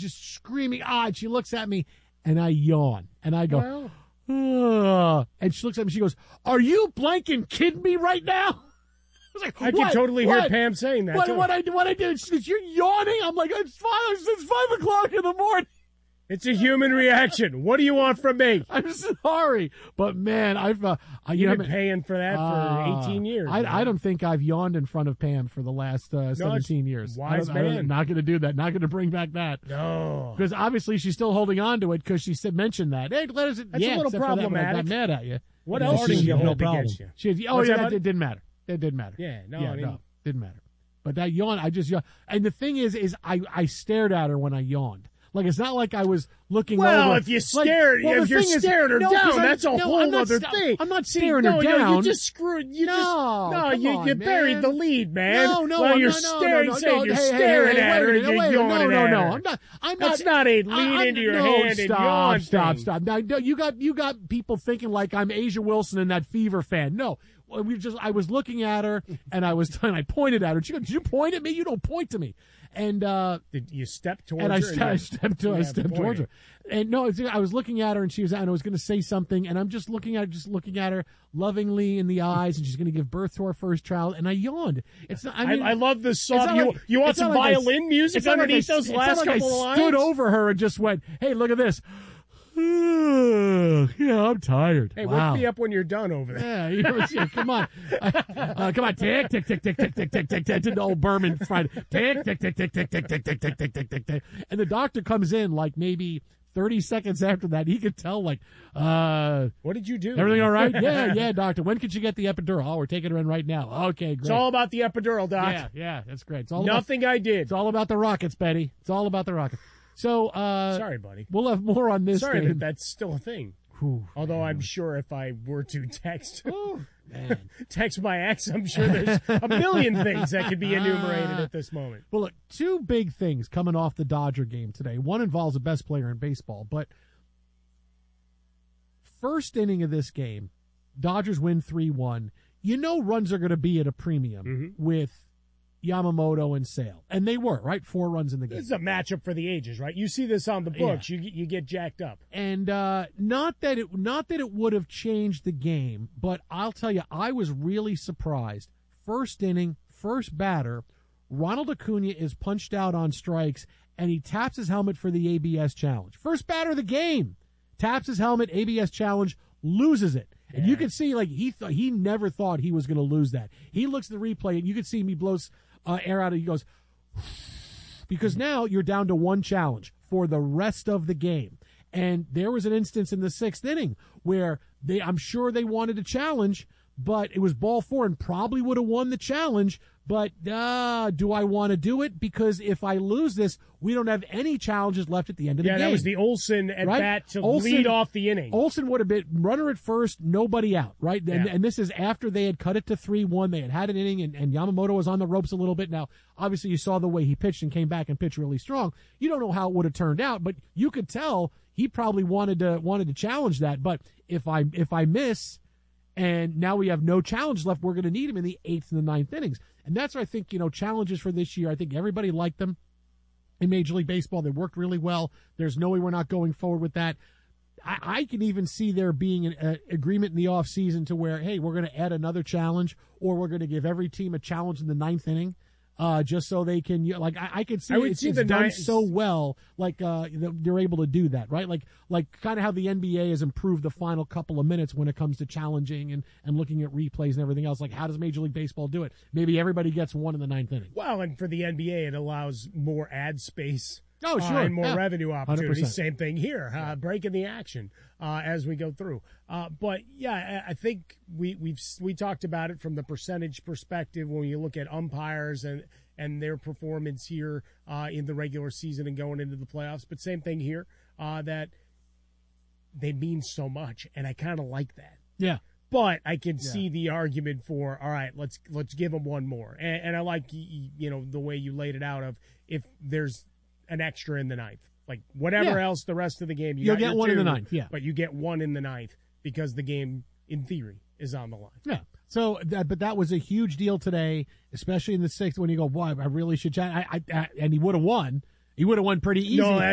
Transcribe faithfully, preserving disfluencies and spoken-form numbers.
just screaming, ah, and she looks at me, and I yawn. And I go, Well. Ugh. And she looks at me, she goes, are you blanking kidding me right now? I was like, I what? can totally what? hear Pam saying that. What, too. what I what I did? She goes, you're yawning. I'm like, it's five. It's five o'clock in the morning. It's a human reaction. What do you want from me? I'm sorry, but man, I've uh, I, you You've know, been paying for that uh, for eighteen years. I, I don't think I've yawned in front of Pam for the last uh, seventeen years. Wise I don't, I don't, man. not going to do that. Not going to bring back that. No, because obviously she's still holding on to it because she said mentioned that. Hey, let us. That's yeah, a little except for that when I got problematic. mad at you. What Yeah, else she- did you no hold problem. against you? She had, oh What's yeah, that, that, buddy? it didn't matter. It didn't matter. Yeah, no, yeah, I mean, no, didn't matter. But that yawn, I just yawned. And the thing is, is I I stared at her when I yawned. Like, it's not like I was looking well, over. if you like, stared, well, if the you're thing is- staring her no, 'cause down, I'm- that's a no, whole I'm not other sta- thing. I'm not See, staring no, her no, down. you just screwed. You No, just, no, come you, on, you buried man. the lead, man. No, no, Well, I'm you're not, no, staring, no, no, saying no, you're hey, hey, staring hey, at wait her a and minute, you're wait a minute, yawning no, at no, her. no, I'm not. I'm not. That's not a lean I, into your no, hand stop, and yawn stop, thing. stop. Now, no, you got you got people thinking like I'm Asia Wilson and that Fever fan. No, we just. I was looking at her and I was and I pointed at her. She goes, "Did you point at me? You don't point to me." And uh, Did you step towards and I, her? st- I stepped to, I Yeah, stepped towards her, and no, it's, I was looking at her, and she was, and I was going to say something, and I'm just looking at, just looking at her lovingly in the eyes, and she's going to give birth to our first child, and I yawned. It's not. I mean, I, I love the song. not You, like- you want it's not some like I- violin music it's not like underneath I- those it's last not like couple I of lines? stood over her and just went, "Hey, look at this." Yeah, I'm tired. Hey, wow. wake me up when you're done over there. Yeah, you know, yeah, come on, uh, come on, tick, tick, tick, tick, tick, tick, tick, tick, tick, to the old Berman Friday, tick, tick, tick, tick, tick, tick, tick, tick, tick, tick, tick, tick, tick, and the doctor comes in like maybe thirty seconds after that. He could tell like, uh, What did you do? everything all right? Yeah, yeah, doctor. When could you get the epidural? Oh, we're taking her in right now. Okay, great. It's all about the epidural, Doc. yeah, yeah, that's great. It's all Nothing About, I did. it's all about the rockets, Betty. It's all about the rockets. So, uh, Sorry, buddy. we'll have more on this. Sorry game. that that's still a thing. Whew, Although I'm sure if I were to text Ooh, man. text my ex, I'm sure there's a million things that could be enumerated at this moment. Well, look, two big things coming off the Dodger game today. One involves the best player in baseball, but first inning of this game, Dodgers win three one. You know runs are going to be at a premium Mm-hmm. with Yamamoto and Sale. And they were, right? Four runs in the game. This is a matchup for the ages, right? You see this on the books, you you get jacked up. And uh, not that it not that it would have changed the game, but I'll tell you, I was really surprised. First inning, first batter, Ronald Acuna is punched out on strikes, and he taps his helmet for the A B S challenge. First batter of the game, taps his helmet, A B S challenge, loses it. And you could see, like, he th- he never thought he was going to lose that. He looks at the replay, and you could see him, he blows uh, air out, and he goes, because now you're down to one challenge for the rest of the game. And there was an instance in the sixth inning where they, I'm sure they wanted a challenge, but it was ball four and probably would have won the challenge. But uh, do I want to do it? Because if I lose this, we don't have any challenges left at the end of the Yeah, game. that was the Olsen at Right? bat to Olsen- lead off the inning. Olsen would have been runner at first, nobody out, right? And, Yeah. and this is after they had cut it to three one. They had had an inning, and, and Yamamoto was on the ropes a little bit. Now, obviously, you saw the way he pitched and came back and pitched really strong. You don't know how it would have turned out, but you could tell he probably wanted to wanted to challenge that. But if I if I miss, and now we have no challenge left, we're going to need him in the eighth and the ninth innings. And that's what I think, you know, challenges for this year. I think everybody liked them in Major League Baseball. They worked really well. There's no way we're not going forward with that. I, I can even see there being an uh, agreement in the offseason to where, hey, we're going to add another challenge, or we're going to give every team a challenge in the ninth inning. Uh, just so they can, you know, like, I, I could see I would it's, see it's the done ninth- so well, like, uh, they're able to do that, right? Like, like kind of how the N B A has improved the final couple of minutes when it comes to challenging and, and looking at replays and everything else. Like, how does Major League Baseball do it? Maybe everybody gets one in the ninth inning. Well, and for the N B A, it allows more ad space. Oh, uh, sure. and more Yeah. revenue one hundred opportunities. percent. Same thing here, uh, breaking the action uh, as we go through. Uh, but yeah, I, I think we we've we talked about it from the percentage perspective when you look at umpires and and their performance here uh, in the regular season and going into the playoffs. But same thing here, uh, that they mean so much, and I kind of like that. Yeah. But I can Yeah. see the argument for, all right, let's let's give them one more, and, and I like y- y- you know the way you laid it out of if there's an extra in the ninth, like whatever Yeah. else the rest of the game, you You'll got get your one in the two, ninth, yeah. but you get one in the ninth because the game, in theory, is on the line. Yeah. So, that, but that was a huge deal today, especially in the sixth when you go, boy, I really should. Ch- I, I, I, and he would have won. He would have won pretty easy. No,